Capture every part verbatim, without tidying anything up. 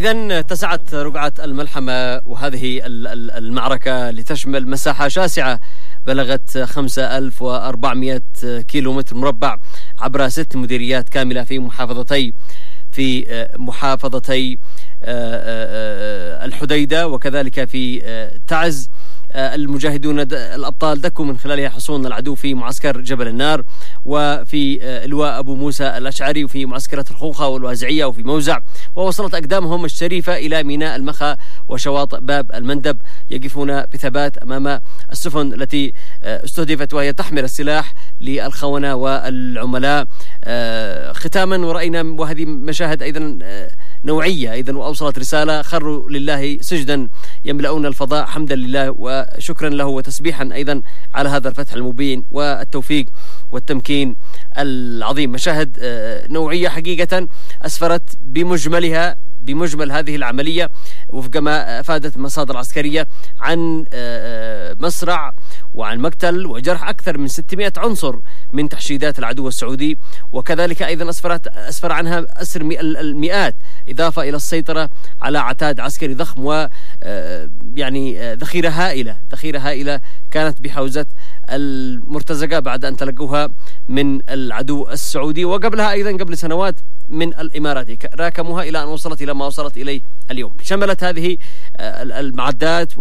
إذن اتسعت رقعة الملحمة وهذه المعركة لتشمل مساحة شاسعة بلغت خمسة آلاف وأربعمائة كيلومتر مربع عبر ست مديريات كاملة في محافظتي في محافظتي الحديدة وكذلك في تعز. المجاهدون الأبطال دكوا من خلالها حصون العدو في معسكر جبل النار وفي لواء أبو موسى الأشعري وفي معسكرة الخوخة والوازعية وفي موزع، ووصلت أقدامهم الشريفة إلى ميناء المخا وشواطئ باب المندب يقفون بثبات أمام السفن التي استهدفت وهي تحمل السلاح للخونة والعملاء. ختاما ورأينا وهذه مشاهد أيضا نوعية أيضا وأوصلت رسالة: خروا لله سجدا يملؤون الفضاء حمدا لله وشكرا له وتسبيحا أيضا على هذا الفتح المبين والتوفيق والتمكين العظيم. مشاهد نوعية حقيقة أسفرت بمجملها بمجمل هذه العملية وفق ما أفادت مصادر عسكرية عن مصرع وعن مقتل وجرح أكثر من ستمائة عنصر من تحشيدات العدو السعودي، وكذلك أيضا أسفرت أسفر عنها أسر المئات، إضافة إلى السيطرة على عتاد عسكري ضخم و يعني ذخيرة هائلة ذخيرة هائلة كانت بحوزة المرتزقة بعد أن تلقوها من العدو السعودي، وقبلها أيضا قبل سنوات من الإمارات راكموها إلى أن وصلت إلى ما وصلت إليه اليوم. شملت هذه المعدات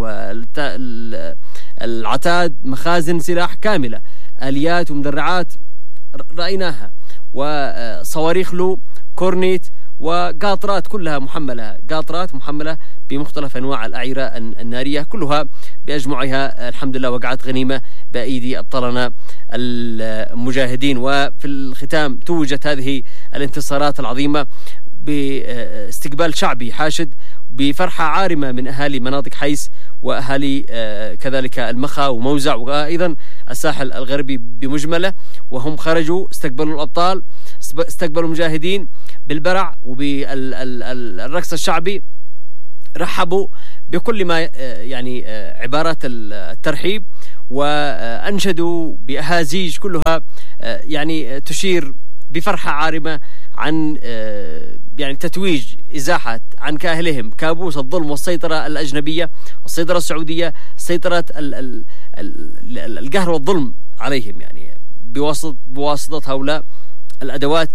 والعتاد مخازن سلاح كاملة، آليات ومدرعات رأيناها، وصواريخ لو كورنيت وقاطرات كلها محملة قاطرات محملة بمختلف أنواع الأعيرة النارية، كلها بأجمعها الحمد لله وقعت غنيمة بأيدي أبطالنا المجاهدين. وفي الختام توجت هذه الانتصارات العظيمة باستقبال شعبي حاشد بفرحة عارمة من أهالي مناطق حيس وأهالي كذلك المخا وموزع وأيضا الساحل الغربي بمجمله، وهم خرجوا استقبلوا الأبطال استقبلوا المجاهدين بالبرع وبالرقص الشعبي، رحبوا بكل ما يعني عبارات الترحيب وأنشدوا بأهازيج كلها يعني تشير بفرحة عارمة عن يعني تتويج إزاحة عن كاهلهم كابوس الظلم والسيطرة الأجنبية والسيطرة السعودية، سيطرة القهر والظلم عليهم يعني بواسطة بواسطة هؤلاء الأدوات،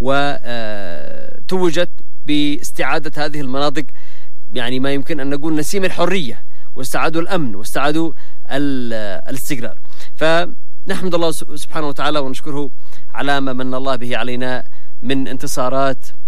وتوجت باستعادة هذه المناطق يعني ما يمكن أن نقول نسيم الحرية، واستعادوا الأمن واستعادوا الاستقرار. فنحمد الله سبحانه وتعالى ونشكره على ما من الله به علينا من انتصارات